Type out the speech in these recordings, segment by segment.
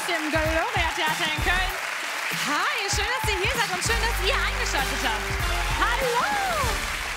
dem Gloria Theater in Köln. Hi, schön, dass ihr hier seid und schön, dass ihr eingeschaltet habt. Hallo!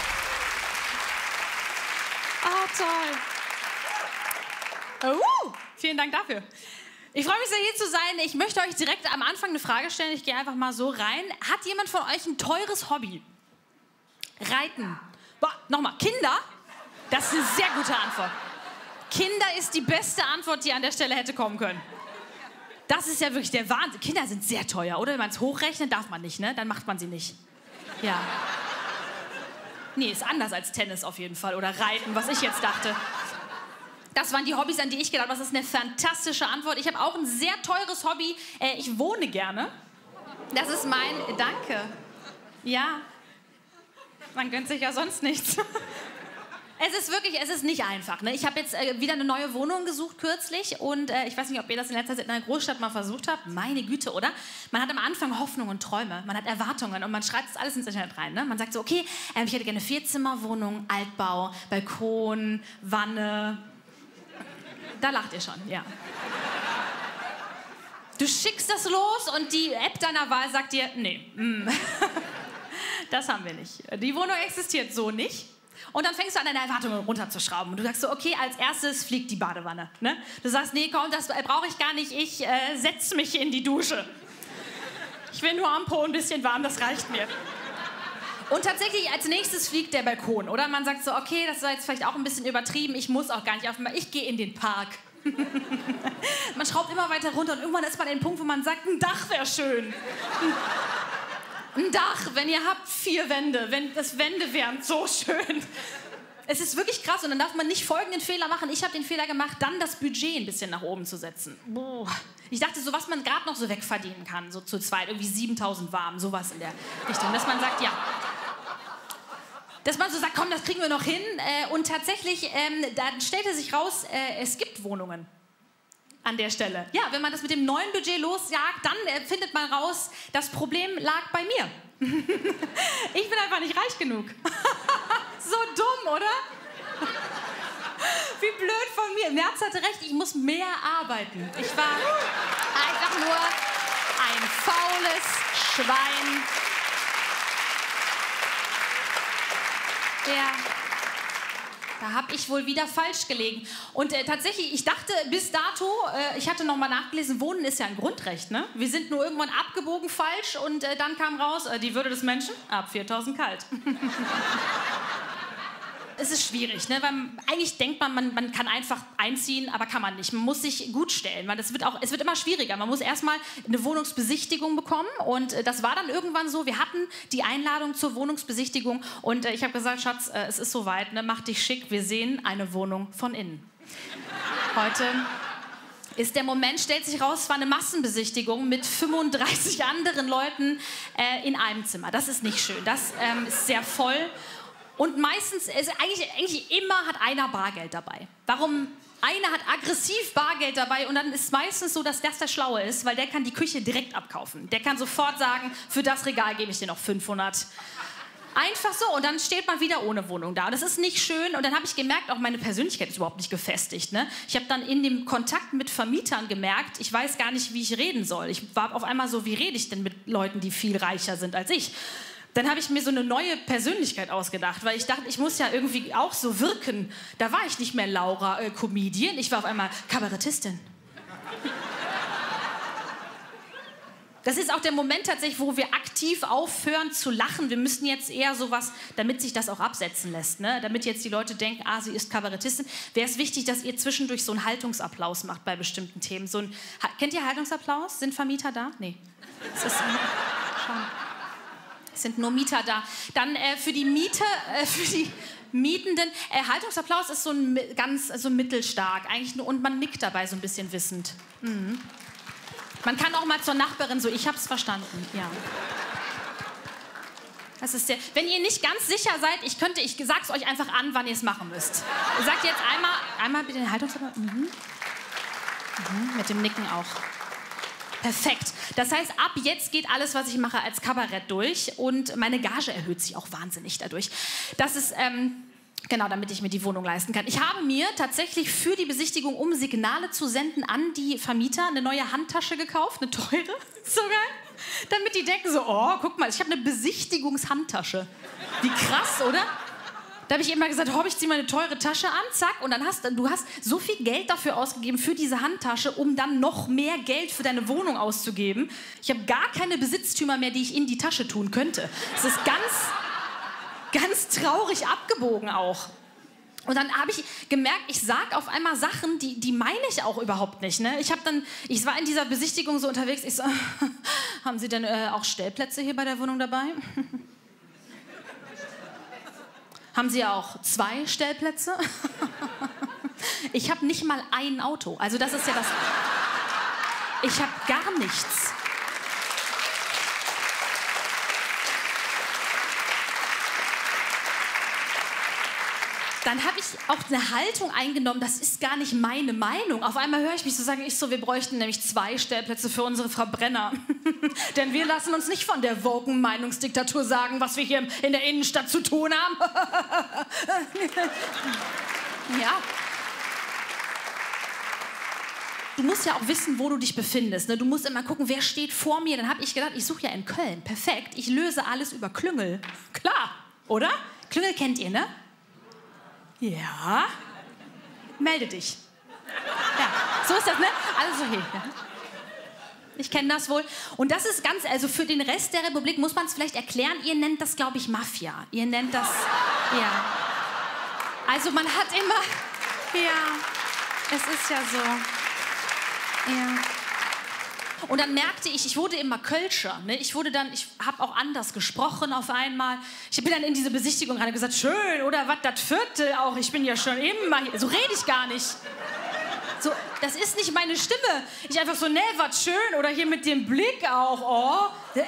Oh, toll. Vielen Dank dafür. Ich freue mich sehr, hier zu sein. Ich möchte euch direkt am Anfang eine Frage stellen. Ich gehe einfach mal so rein. Hat jemand von euch ein teures Hobby? Reiten. Boah, nochmal, Kinder? Das ist eine sehr gute Antwort. Kinder ist die beste Antwort, die an der Stelle hätte kommen können. Das ist ja wirklich der Wahnsinn. Kinder sind sehr teuer, oder? Wenn man es hochrechnet, darf man nicht, ne? Dann macht man sie nicht. Ja. Nee, ist anders als Tennis auf jeden Fall. Oder Reiten, was ich jetzt dachte. Das waren die Hobbys, an die ich gedacht habe. Das ist eine fantastische Antwort. Ich habe auch ein sehr teures Hobby. Ich wohne gerne. Das ist mein... Danke. Ja. Man gönnt sich ja sonst nichts. Es ist nicht einfach. Ne? Ich habe jetzt wieder eine neue Wohnung gesucht kürzlich und ich weiß nicht, ob ihr das in letzter Zeit in einer Großstadt mal versucht habt. Meine Güte, oder? Man hat am Anfang Hoffnung und Träume, man hat Erwartungen und man schreibt das alles ins Internet rein. Ne? Man sagt so, okay, ich hätte gerne eine 4-Zimmer-Wohnung, Altbau, Balkon, Wanne. Da lacht ihr schon, ja. Du schickst das los und die App deiner Wahl sagt dir, nee, das haben wir nicht. Die Wohnung existiert so nicht. Und dann fängst du an, deine Erwartungen runterzuschrauben. Und du sagst so, okay, als erstes fliegt die Badewanne. Ne? Du sagst, nee, komm, das brauche ich gar nicht. Ich setze mich in die Dusche. Ich will nur am Po ein bisschen warm, das reicht mir. Und tatsächlich als nächstes fliegt der Balkon, oder? Man sagt so, okay, das war jetzt vielleicht auch ein bisschen übertrieben. Ich muss auch gar nicht auf den Balkon. Ich gehe in den Park. Man schraubt immer weiter runter und irgendwann ist man an den Punkt, wo man sagt, ein Dach wäre schön. Ein Dach, wenn ihr habt 4 Wände, wenn das Wände wären, so schön. Es ist wirklich krass und dann darf man nicht folgenden Fehler machen. Ich habe den Fehler gemacht, dann das Budget ein bisschen nach oben zu setzen. Boah. Ich dachte so, was man gerade noch so wegverdienen kann, so zu zweit, irgendwie 7.000 warm, sowas in der Richtung. Dass man sagt, ja. Dass man so sagt, komm, das kriegen wir noch hin. Und tatsächlich, dann stellte sich raus, es gibt Wohnungen. An der Stelle. Ja, wenn man das mit dem neuen Budget losjagt, dann findet man raus, das Problem lag bei mir. Ich bin einfach nicht reich genug. So dumm, oder? Wie blöd von mir. Merz hatte recht, ich muss mehr arbeiten. Ich war einfach nur ein faules Schwein. Ja. Da habe ich wohl wieder falsch gelegen. Und tatsächlich, ich dachte bis dato, ich hatte noch mal nachgelesen, Wohnen ist ja ein Grundrecht. Ne? Wir sind nur irgendwann abgebogen falsch und dann kam raus, die Würde des Menschen, ab 4.000 kalt. Es ist schwierig, ne? Weil eigentlich denkt man kann einfach einziehen, aber kann man nicht. Man muss sich gut stellen, weil es wird immer schwieriger. Man muss erstmal eine Wohnungsbesichtigung bekommen und das war dann irgendwann so. Wir hatten die Einladung zur Wohnungsbesichtigung und ich habe gesagt, Schatz, es ist soweit, ne? Mach dich schick, wir sehen eine Wohnung von innen. Heute ist der Moment, stellt sich raus, es war eine Massenbesichtigung mit 35 anderen Leuten in einem Zimmer. Das ist nicht schön, das ist sehr voll. Und meistens, eigentlich immer hat einer Bargeld dabei. Warum? Einer hat aggressiv Bargeld dabei und dann ist es meistens so, dass das der Schlaue ist, weil der kann die Küche direkt abkaufen. Der kann sofort sagen, für das Regal gebe ich dir noch 500. Einfach so und dann steht man wieder ohne Wohnung da. Und das ist nicht schön und dann habe ich gemerkt, auch meine Persönlichkeit ist überhaupt nicht gefestigt. Ne? Ich habe dann in dem Kontakt mit Vermietern gemerkt, ich weiß gar nicht, wie ich reden soll. Ich war auf einmal so, wie rede ich denn mit Leuten, die viel reicher sind als ich? Dann habe ich mir so eine neue Persönlichkeit ausgedacht, weil ich dachte, ich muss ja irgendwie auch so wirken. Da war ich nicht mehr Laura, Comedian, ich war auf einmal Kabarettistin. Das ist auch der Moment tatsächlich, wo wir aktiv aufhören zu lachen. Wir müssen jetzt eher sowas, damit sich das auch absetzen lässt, ne? Damit jetzt die Leute denken, sie ist Kabarettistin, wäre es wichtig, dass ihr zwischendurch so einen Haltungsapplaus macht bei bestimmten Themen. Kennt ihr Haltungsapplaus? Sind Vermieter da? Nee. Das ist, schade. Es sind nur Mieter da. Dann für die Mietenden, Haltungsapplaus ist so mittelstark eigentlich nur, und man nickt dabei so ein bisschen wissend. Mhm. Man kann auch mal zur Nachbarin so, ich hab's verstanden, ja. Das ist wenn ihr nicht ganz sicher seid, ich sag's euch einfach an, wann ihr es machen müsst. Ihr sagt jetzt einmal bitte den Haltungsapplaus. Mit dem Nicken auch. Perfekt. Das heißt, ab jetzt geht alles, was ich mache, als Kabarett durch und meine Gage erhöht sich auch wahnsinnig dadurch. Das ist Genau, damit ich mir die Wohnung leisten kann. Ich habe mir tatsächlich für die Besichtigung, um Signale zu senden an die Vermieter, eine neue Handtasche gekauft, eine teure, so geil. Damit die denken so, oh, guck mal, ich habe eine Besichtigungshandtasche. Wie krass, oder? Da habe ich immer gesagt, ich ziehe meine teure Tasche an, zack, und dann du hast so viel Geld dafür ausgegeben für diese Handtasche, um dann noch mehr Geld für deine Wohnung auszugeben. Ich habe gar keine Besitztümer mehr, die ich in die Tasche tun könnte. Es ist ganz traurig abgebogen auch. Und dann habe ich gemerkt, ich sage auf einmal Sachen, die meine ich auch überhaupt nicht. Ne? Ich war in dieser Besichtigung so unterwegs, ich so, haben Sie denn auch Stellplätze hier bei der Wohnung dabei? Haben Sie auch 2 Stellplätze? Ich habe nicht mal ein Auto. Also das ist ja das... Ich habe gar nichts. Dann habe ich auch eine Haltung eingenommen, das ist gar nicht meine Meinung. Auf einmal höre ich mich so sagen, wir bräuchten nämlich 2 Stellplätze für unsere Verbrenner. Denn wir lassen uns nicht von der woken Meinungsdiktatur sagen, was wir hier in der Innenstadt zu tun haben. Ja. Du musst ja auch wissen, wo du dich befindest. Ne? Du musst immer gucken, wer steht vor mir. Dann habe ich gedacht, ich suche ja in Köln. Perfekt, ich löse alles über Klüngel. Klar, oder? Klüngel kennt ihr, ne? Ja. Melde dich. Ja, so ist das, ne? Also hier. Ja. Ich kenne das wohl. Und das ist also für den Rest der Republik muss man es vielleicht erklären. Ihr nennt das, glaube ich, Mafia. Ihr nennt das, ja. Also man hat immer, ja, es ist ja so. Ja. Und dann merkte ich wurde immer Kölscher. Ne? Ich habe auch anders gesprochen auf einmal. Ich bin dann in diese Besichtigung rein und gesagt, schön, oder was, das Viertel auch, ich bin ja schon immer hier. So rede ich gar nicht. So, das ist nicht meine Stimme. Ich einfach so, ne, was schön, oder hier mit dem Blick auch, oh.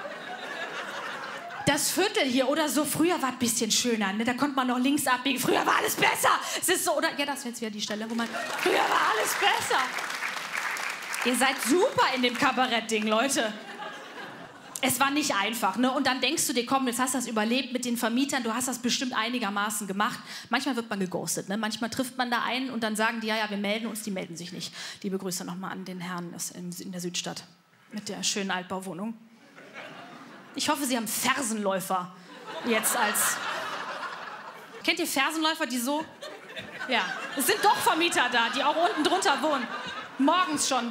Das Viertel hier, oder so, früher war es ein bisschen schöner, ne? Da konnte man noch links abbiegen, früher war alles besser. Es ist so, oder, ja, das wäre jetzt wieder die Stelle, wo man, früher war alles besser. Ihr seid super in dem Kabarett-Ding, Leute. Es war nicht einfach, ne? Und dann denkst du dir, komm, jetzt hast du das überlebt mit den Vermietern, du hast das bestimmt einigermaßen gemacht. Manchmal wird man geghostet, ne? Manchmal trifft man da einen und dann sagen die, ja, wir melden uns, die melden sich nicht. Liebe Grüße nochmal an den Herrn in der Südstadt mit der schönen Altbauwohnung. Ich hoffe, Sie haben Fersenläufer jetzt als... Kennt ihr Fersenläufer, die so... Ja, es sind doch Vermieter da, die auch unten drunter wohnen. Morgens schon.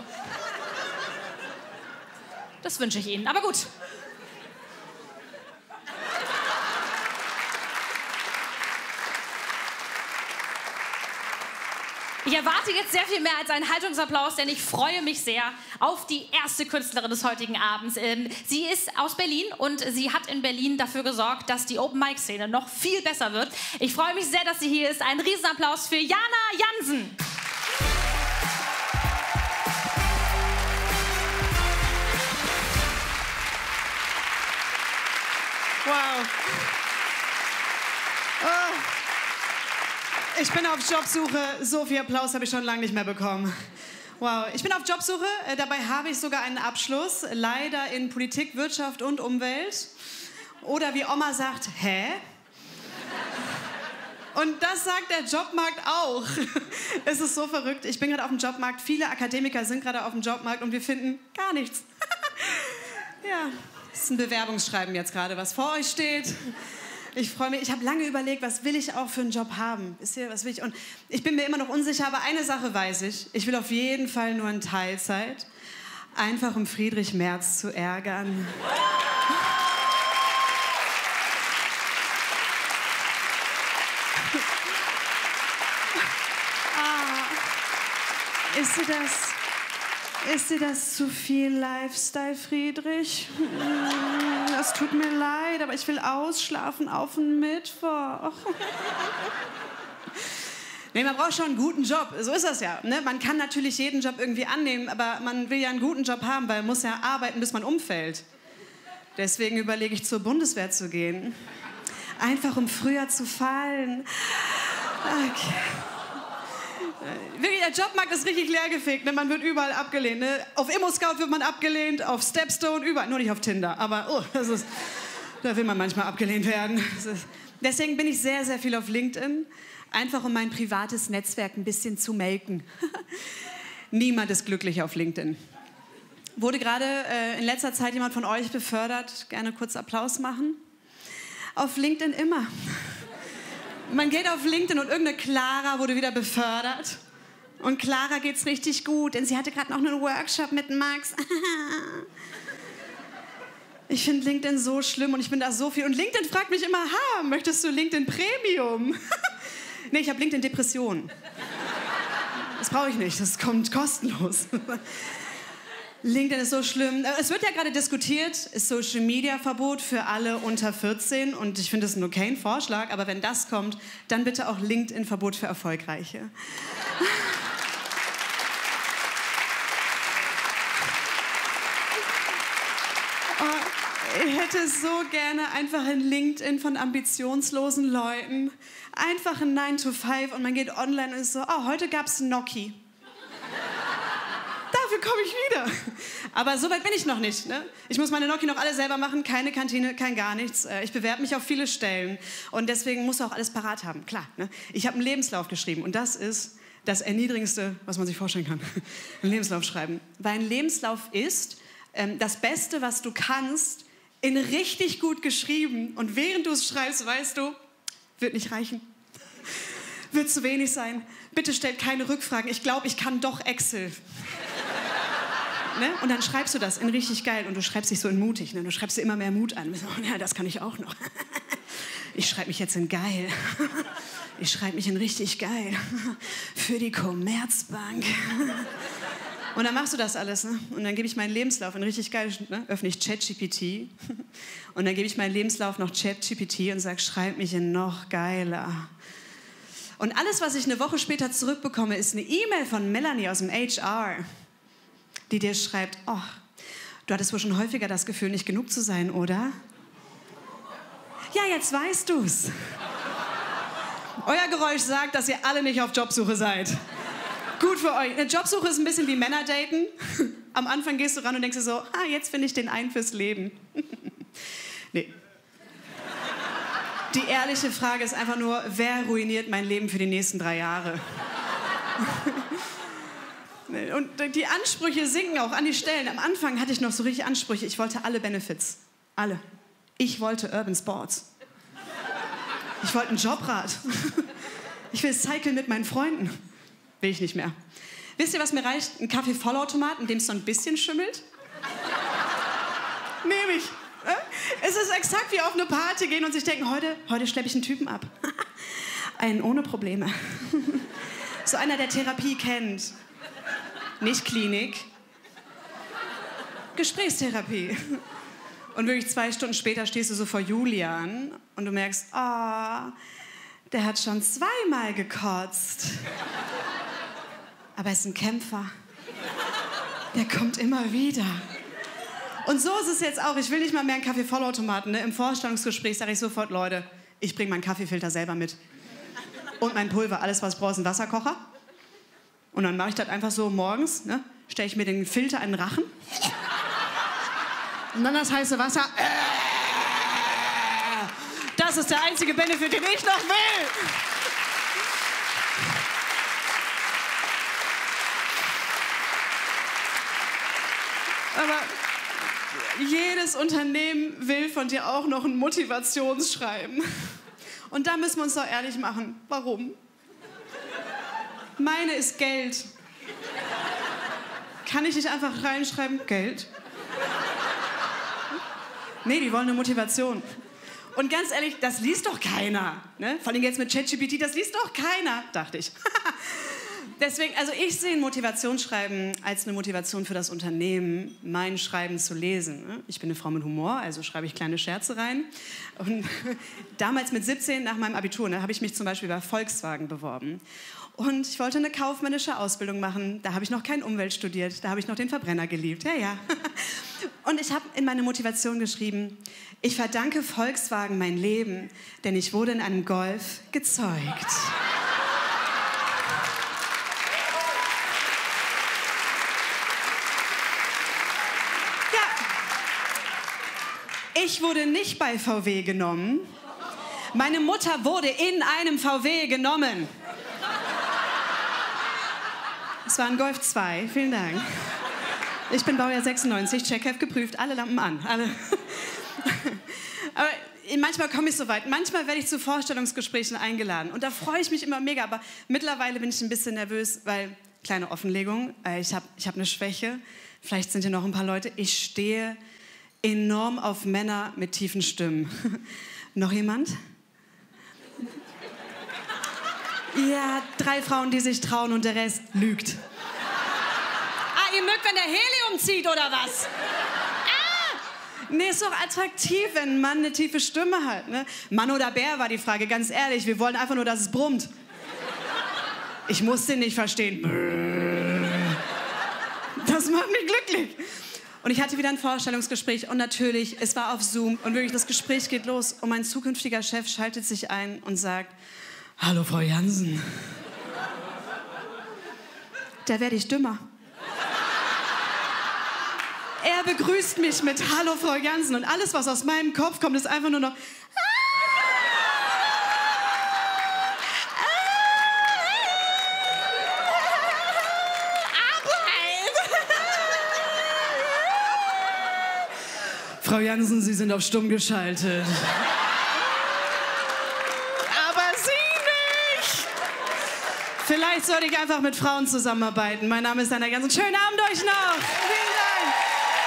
Das wünsche ich Ihnen. Aber gut. Ich erwarte jetzt sehr viel mehr als einen Haltungsapplaus, denn ich freue mich sehr auf die erste Künstlerin des heutigen Abends. Sie ist aus Berlin und sie hat in Berlin dafür gesorgt, dass die Open-Mic-Szene noch viel besser wird. Ich freue mich sehr, dass sie hier ist. Ein Riesenapplaus für Jana Jansen. Wow. Oh. Ich bin auf Jobsuche. So viel Applaus habe ich schon lange nicht mehr bekommen. Wow. Ich bin auf Jobsuche. Dabei habe ich sogar einen Abschluss. Leider in Politik, Wirtschaft und Umwelt. Oder wie Oma sagt, hä? Und das sagt der Jobmarkt auch. Es ist so verrückt. Ich bin gerade auf dem Jobmarkt. Viele Akademiker sind gerade auf dem Jobmarkt und wir finden gar nichts. Ja. Das ist ein Bewerbungsschreiben jetzt gerade, was vor euch steht. Ich freue mich. Ich habe lange überlegt, was will ich auch für einen Job haben? Wisst ihr, was will ich? Und ich bin mir immer noch unsicher, aber eine Sache weiß ich. Ich will auf jeden Fall nur in Teilzeit. Einfach um Friedrich Merz zu ärgern. Ist dir das zu viel Lifestyle, Friedrich? Das tut mir leid, aber ich will ausschlafen auf den Mittwoch. Nee, man braucht schon einen guten Job. So ist das ja. Ne? Man kann natürlich jeden Job irgendwie annehmen, aber man will ja einen guten Job haben, weil man muss ja arbeiten, bis man umfällt. Deswegen überlege ich, zur Bundeswehr zu gehen. Einfach um früher zu fallen. Okay. Wirklich, der Jobmarkt ist richtig leergefegt. Ne? Man wird überall abgelehnt. Ne? Auf ImmoScout wird man abgelehnt, auf Stepstone, überall. Nur nicht auf Tinder. Aber da will man manchmal abgelehnt werden. Deswegen bin ich sehr, sehr viel auf LinkedIn, einfach um mein privates Netzwerk ein bisschen zu melken. Niemand ist glücklich auf LinkedIn. Wurde gerade in letzter Zeit jemand von euch befördert? Gerne kurz Applaus machen. Auf LinkedIn immer. Man geht auf LinkedIn und irgendeine Clara wurde wieder befördert. Und Clara geht's richtig gut, denn sie hatte gerade noch einen Workshop mit Max. Ich finde LinkedIn so schlimm und ich bin da so viel. Und LinkedIn fragt mich immer, möchtest du LinkedIn Premium? Nee, ich habe LinkedIn Depression. Das brauche ich nicht, das kommt kostenlos. LinkedIn ist so schlimm. Es wird ja gerade diskutiert, ist Social Media Verbot für alle unter 14 und ich finde das einen okayen Vorschlag, aber wenn das kommt, dann bitte auch LinkedIn Verbot für Erfolgreiche. Ich hätte so gerne einfach ein LinkedIn von ambitionslosen Leuten. Einfach ein 9-to-5 und man geht online und ist so, heute gab's Gnocchi. Dafür komme ich wieder. Aber so weit bin ich noch nicht. Ne? Ich muss meine Gnocchi noch alle selber machen, keine Kantine, kein gar nichts. Ich bewerbe mich auf viele Stellen und deswegen muss auch alles parat haben. Klar, ne? Ich habe einen Lebenslauf geschrieben und das ist das Erniedrigendste, was man sich vorstellen kann. Einen Lebenslauf schreiben. Weil ein Lebenslauf ist das Beste, was du kannst, in richtig gut geschrieben. Und während du es schreibst, weißt du, wird nicht reichen. Wird zu wenig sein. Bitte stellt keine Rückfragen. Ich glaube, ich kann doch Excel. Ne? Und dann schreibst du das in richtig geil. Und du schreibst dich so in mutig. Ne? Du schreibst dir immer mehr Mut an. So, ja, das kann ich auch noch. Ich schreibe mich jetzt in geil. Ich schreibe mich in richtig geil. Für die Commerzbank. Und dann machst du das alles, ne? Und dann gebe ich meinen Lebenslauf in richtig geil, ne? Öffne ich ChatGPT und dann gebe ich meinen Lebenslauf noch ChatGPT und sage, schreib mich in noch geiler. Und alles, was ich eine Woche später zurückbekomme, ist eine E-Mail von Melanie aus dem HR, die dir schreibt, du hattest wohl schon häufiger das Gefühl, nicht genug zu sein, oder? Ja, jetzt weißt du's. Euer Geräusch sagt, dass ihr alle nicht auf Jobsuche seid. Gut für euch. Eine Jobsuche ist ein bisschen wie Männer daten. Am Anfang gehst du ran und denkst dir so, jetzt finde ich den einen fürs Leben. Nee. Die ehrliche Frage ist einfach nur, wer ruiniert mein Leben für die nächsten 3 Jahre? Und die Ansprüche sinken auch an die Stellen. Am Anfang hatte ich noch so richtig Ansprüche. Ich wollte alle Benefits. Alle. Ich wollte Urban Sports. Ich wollte einen Jobrad. Ich will cyclen mit meinen Freunden. Will ich nicht mehr. Wisst ihr, was mir reicht? Ein Kaffee-Vollautomat, in dem es so ein bisschen schimmelt? Nehme ich. Es ist exakt wie auf eine Party gehen und sich denken, heute schleppe ich einen Typen ab. Einen ohne Probleme. So einer, der Therapie kennt. Nicht Klinik. Gesprächstherapie. Und wirklich 2 Stunden später stehst du so vor Julian und du merkst, der hat schon 2-mal gekotzt. Aber er ist ein Kämpfer. Der kommt immer wieder. Und so ist es jetzt auch. Ich will nicht mal mehr einen Kaffee-Vollautomaten. Ne? Im Vorstellungsgespräch sage ich sofort, Leute, ich bringe meinen Kaffeefilter selber mit. Und mein Pulver. Alles, was ich brauche, ist ein Wasserkocher. Und dann mache ich das einfach so morgens. Ne? Stelle ich mir den Filter in den Rachen. Und dann das heiße Wasser. Das ist der einzige Benefit, den ich noch will. Aber jedes Unternehmen will von dir auch noch ein Motivationsschreiben. Und da müssen wir uns doch ehrlich machen. Warum? Meine ist Geld. Kann ich nicht einfach reinschreiben, Geld? Nee, die wollen eine Motivation. Und ganz ehrlich, das liest doch keiner. Ne? Vor allem jetzt mit ChatGPT, das liest doch keiner, dachte ich. Deswegen, also ich sehe ein Motivationsschreiben als eine Motivation für das Unternehmen, mein Schreiben zu lesen. Ich bin eine Frau mit Humor, also schreibe ich kleine Scherze rein. Und damals mit 17, nach meinem Abitur, habe ich mich zum Beispiel bei Volkswagen beworben. Und ich wollte eine kaufmännische Ausbildung machen. Da habe ich noch kein Umwelt studiert, da habe ich noch den Verbrenner geliebt. Ja. Und ich habe in meine Motivation geschrieben, ich verdanke Volkswagen mein Leben, denn ich wurde in einem Golf gezeugt. Ich wurde nicht bei VW genommen, Meine Mutter wurde in einem VW genommen. Es war ein Golf 2, vielen Dank. Ich bin Baujahr 96, Checkheft geprüft, alle Lampen an. Alle. Aber manchmal komme ich so weit. Manchmal werde ich zu Vorstellungsgesprächen eingeladen. Und da freue ich mich immer mega. Aber mittlerweile bin ich ein bisschen nervös, weil, kleine Offenlegung, ich hab eine Schwäche. Vielleicht sind hier noch ein paar Leute. Ich stehe enorm auf Männer mit tiefen Stimmen. Noch jemand? Ja, 3 Frauen, die sich trauen und der Rest lügt. Ah, ihr mögt, wenn der Helium zieht, oder was? Nee, ist doch attraktiv, wenn ein Mann eine tiefe Stimme hat. Ne? Mann oder Bär war die Frage, ganz ehrlich. Wir wollen einfach nur, dass es brummt. Ich muss den nicht verstehen. Das macht mich glücklich. Und ich hatte wieder ein Vorstellungsgespräch und natürlich, es war auf Zoom und wirklich, das Gespräch geht los und mein zukünftiger Chef schaltet sich ein und sagt, hallo, Frau Jansen. Da werde ich dümmer. Er begrüßt mich mit hallo, Frau Jansen und alles, was aus meinem Kopf kommt, ist einfach nur noch Frau Jansen, Sie sind auf stumm geschaltet. Aber Sie nicht! Vielleicht sollte ich einfach mit Frauen zusammenarbeiten. Mein Name ist Anna Jansen. Schönen Abend euch noch! Vielen Dank!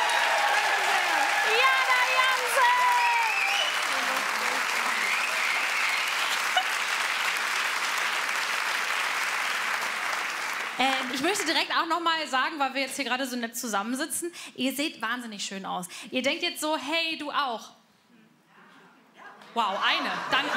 Jana Jansen! Ich möchte direkt auch noch mal sagen, weil wir jetzt hier gerade so nett zusammensitzen, ihr seht wahnsinnig schön aus. Ihr denkt jetzt so, hey, du auch. Wow, eine, danke.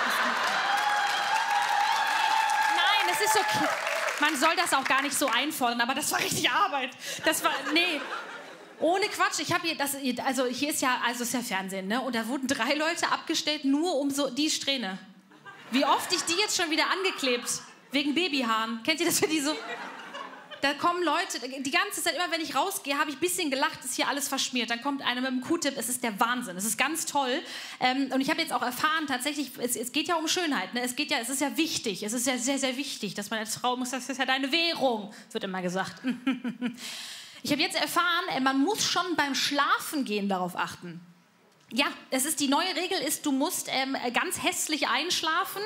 Nein, es ist okay. Man soll das auch gar nicht so einfordern, aber das war richtig Arbeit. Das war, nee. Ohne Quatsch, ich habe hier, also hier ist ja, also ist ja Fernsehen, ne? Und da wurden 3 Leute abgestellt, nur um so die Strähne. Wie oft ich die jetzt schon wieder angeklebt, wegen Babyhaaren. Kennt ihr das, wenn die so... Da kommen Leute, die ganze Zeit, immer wenn ich rausgehe, habe ich ein bisschen gelacht, ist hier alles verschmiert. Dann kommt einer mit einem Q-Tip, es ist der Wahnsinn, es ist ganz toll. Und ich habe jetzt auch erfahren, tatsächlich, es geht ja um Schönheit, ne? Es ist ja wichtig, es ist ja sehr, sehr wichtig, dass man als Frau muss, das ist ja deine Währung, wird immer gesagt. Ich habe jetzt erfahren, man muss schon beim Schlafen gehen darauf achten. Ja, die neue Regel ist, du musst ganz hässlich einschlafen,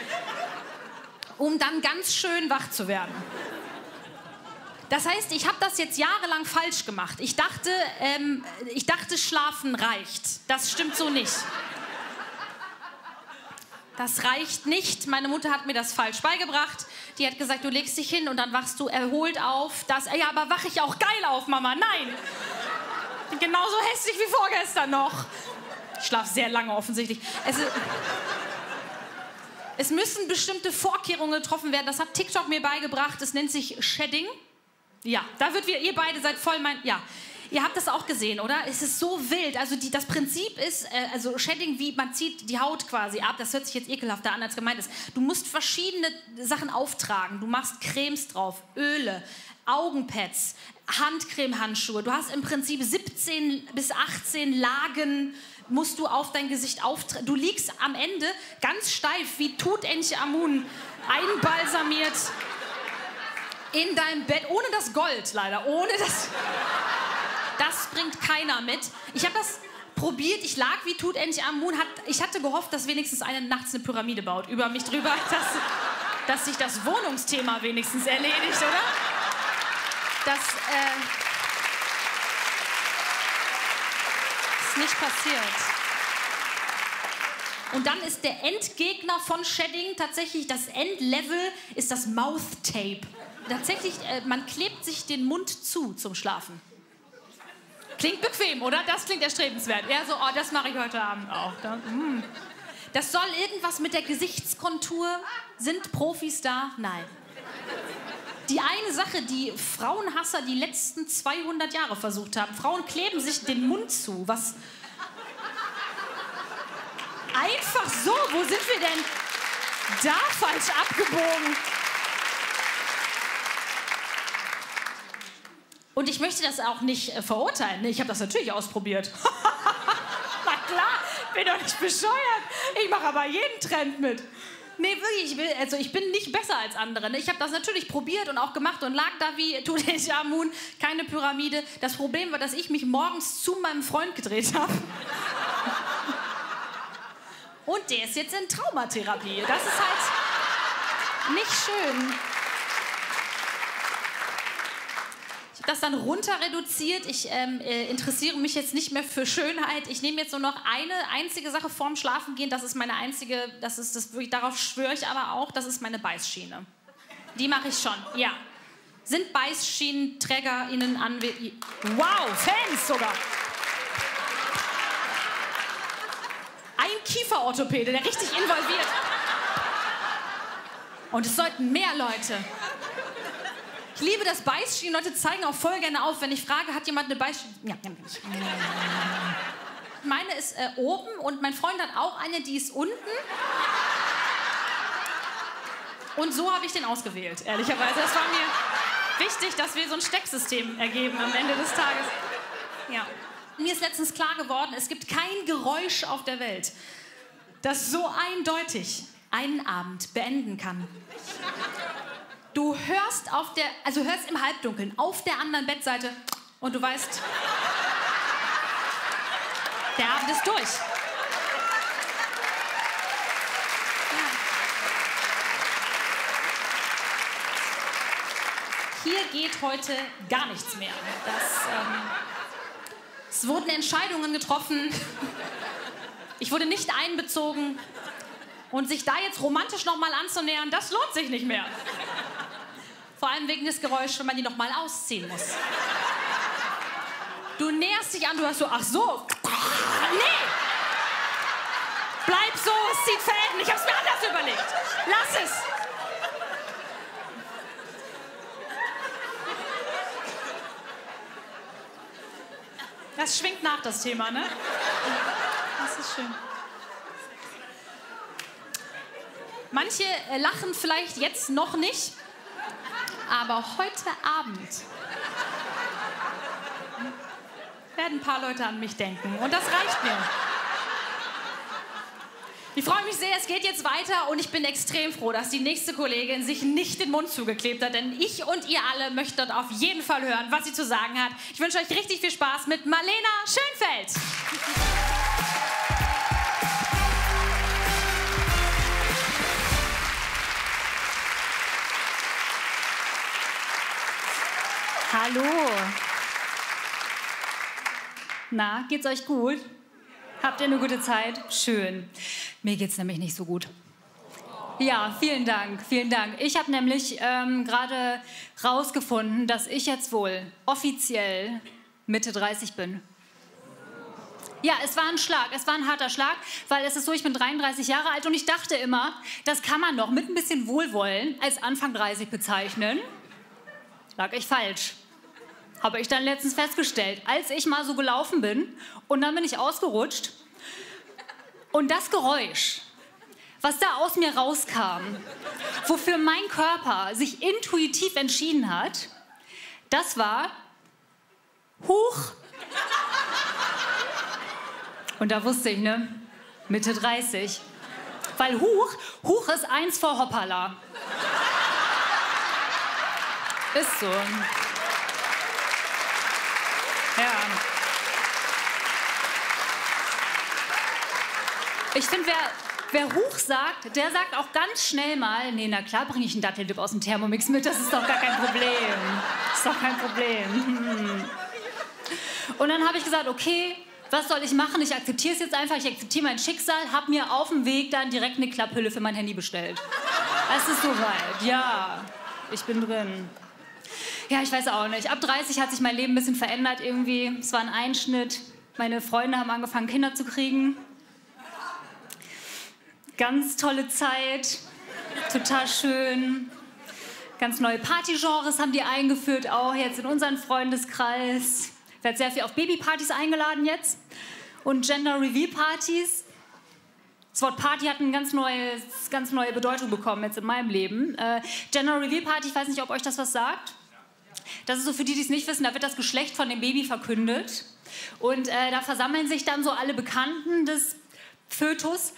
um dann ganz schön wach zu werden. Das heißt, ich habe das jetzt jahrelang falsch gemacht. Ich dachte, Schlafen reicht. Das stimmt so nicht. Das reicht nicht. Meine Mutter hat mir das falsch beigebracht. Die hat gesagt, du legst dich hin und dann wachst du erholt auf. Ja, aber wache ich auch geil auf, Mama? Nein. Bin genauso hässlich wie vorgestern noch. Ich schlafe sehr lange offensichtlich. Es müssen bestimmte Vorkehrungen getroffen werden. Das hat TikTok mir beigebracht. Es nennt sich Shedding. Ja, da wird ihr beide seid voll ja. Ihr habt das auch gesehen, oder? Es ist so wild. Also das Prinzip ist, also Shedding, wie man zieht die Haut quasi ab. Das hört sich jetzt ekelhafter an, als gemeint ist. Du musst verschiedene Sachen auftragen. Du machst Cremes drauf, Öle, Augenpads, Handcreme-Handschuhe. Du hast im Prinzip 17 bis 18 Lagen, musst du auf dein Gesicht auftragen. Du liegst am Ende ganz steif, wie Tutanchamun, einbalsamiert in deinem Bett, ohne das Gold leider, ohne das... Das bringt keiner mit. Ich habe das probiert, ich lag wie Tutanchamun. Ich hatte gehofft, dass wenigstens einer nachts eine Pyramide baut über mich drüber, dass sich das Wohnungsthema wenigstens erledigt, oder? Das ist nicht passiert. Und dann ist der Endgegner von Shedding tatsächlich, das Endlevel ist das Mouth Tape. Tatsächlich, man klebt sich den Mund zu zum Schlafen. Klingt bequem, oder? Das klingt erstrebenswert. Ja, so, oh, das mache ich heute Abend auch. Das soll irgendwas mit der Gesichtskontur. Sind Profis da? Nein. Die eine Sache, die Frauenhasser die letzten 200 Jahre versucht haben. Frauen kleben sich den Mund zu. Was? Einfach so. Wo sind wir denn da falsch abgebogen? Und ich möchte das auch nicht verurteilen. Ich habe das natürlich ausprobiert. Na klar, bin doch nicht bescheuert. Ich mache aber jeden Trend mit. Nee, wirklich, ich bin nicht besser als andere. Ne? Ich habe das natürlich probiert und auch gemacht und lag da wie Tutanchamun, keine Pyramide. Das Problem war, dass ich mich morgens zu meinem Freund gedreht habe. Und der ist jetzt in Traumatherapie. Das ist halt nicht schön. Ich habe das dann runter reduziert. Ich interessiere mich jetzt nicht mehr für Schönheit. Ich nehme jetzt nur noch eine einzige Sache vorm Schlafengehen. Das ist meine einzige, darauf schwöre ich aber auch, das ist meine Beißschiene. Die mache ich schon, ja. Sind BeißschienenträgerInnen anwesend? Wow, Fans sogar. Ein Kieferorthopäde, der richtig involviert. Und es sollten mehr Leute. Ich liebe das Beißschienen. Leute zeigen auch voll gerne auf, wenn ich frage, hat jemand eine Beißschiene? Ja. Meine ist oben und mein Freund hat auch eine, die ist unten. Und so habe ich den ausgewählt, ehrlicherweise. Das war mir wichtig, dass wir so ein Stecksystem ergeben am Ende des Tages. Ja. Mir ist letztens klar geworden, es gibt kein Geräusch auf der Welt, das so eindeutig einen Abend beenden kann. Du hörst hörst im Halbdunkeln auf der anderen Bettseite und du weißt, der Abend ist durch. Ja. Hier geht heute gar nichts mehr. Es wurden Entscheidungen getroffen. Ich wurde nicht einbezogen. Und sich da jetzt romantisch nochmal anzunähern, das lohnt sich nicht mehr. Vor allem wegen des Geräuschs, wenn man die nochmal ausziehen muss. Du näherst dich an, du hörst so, ach so. Nee! Bleib so, es zieht Fäden. Ich hab's mir anders überlegt. Lass es. Das schwingt nach, das Thema, ne? Das ist schön. Manche lachen vielleicht jetzt noch nicht, aber heute Abend werden ein paar Leute an mich denken. Und das reicht mir. Ich freue mich sehr, es geht jetzt weiter und ich bin extrem froh, dass die nächste Kollegin sich nicht den Mund zugeklebt hat, denn ich und ihr alle möchtet auf jeden Fall hören, was sie zu sagen hat. Ich wünsche euch richtig viel Spaß mit Marlena Schönfeld. Hallo. Na, geht's euch gut? Habt ihr eine gute Zeit? Schön. Mir geht's nämlich nicht so gut. Ja, vielen Dank, vielen Dank. Ich habe nämlich gerade rausgefunden, dass ich jetzt wohl offiziell Mitte 30 bin. Ja, es war ein Schlag, es war ein harter Schlag, weil es ist so, ich bin 33 Jahre alt und ich dachte immer, das kann man doch mit ein bisschen Wohlwollen als Anfang 30 bezeichnen. Lag ich falsch. Habe ich dann letztens festgestellt, als ich mal so gelaufen bin und dann bin ich ausgerutscht und das Geräusch, was da aus mir rauskam, wofür mein Körper sich intuitiv entschieden hat, das war Huch. Und da wusste ich, ne, Mitte 30. Weil Huch ist eins vor Hoppala. Ist so. Ja. Ich finde, wer Huch sagt, der sagt auch ganz schnell mal, nee, na klar bringe ich einen Datteldip aus dem Thermomix mit, das ist doch gar kein Problem. Das ist doch kein Problem. Und dann habe ich gesagt, okay, was soll ich machen? Ich akzeptiere es jetzt einfach, ich akzeptiere mein Schicksal, habe mir auf dem Weg dann direkt eine Klapphülle für mein Handy bestellt. Es ist soweit, ja, ich bin drin. Ja, ich weiß auch nicht. Ab 30 hat sich mein Leben ein bisschen verändert irgendwie. Es war ein Einschnitt. Meine Freunde haben angefangen, Kinder zu kriegen. Ganz tolle Zeit. Total schön. Ganz neue Partygenres haben die eingeführt, auch jetzt in unseren Freundeskreis. Ich werde sehr viel auf Babypartys eingeladen jetzt. Und Gender-Reveal-Partys. Das Wort Party hat eine ganz neue Bedeutung bekommen jetzt in meinem Leben. Gender-Reveal-Party, ich weiß nicht, ob euch das was sagt. Das ist so für die, die es nicht wissen, da wird das Geschlecht von dem Baby verkündet. Und da versammeln sich dann so alle Bekannten des Fötus.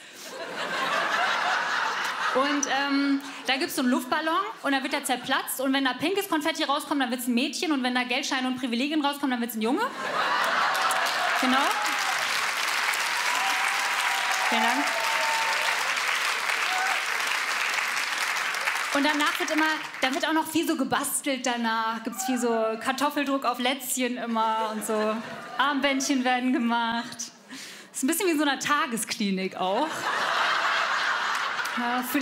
Und da gibt es so einen Luftballon und dann wird der zerplatzt. Und wenn da pinkes Konfetti rauskommt, dann wird es ein Mädchen. Und wenn da Geldscheine und Privilegien rauskommen, dann wird es ein Junge. Genau. Vielen Dank. Und danach wird da wird auch noch viel so gebastelt danach. Gibt es viel so Kartoffeldruck auf Lätzchen immer und so. Armbändchen werden gemacht. Ist ein bisschen wie in so einer Tagesklinik auch. Ja,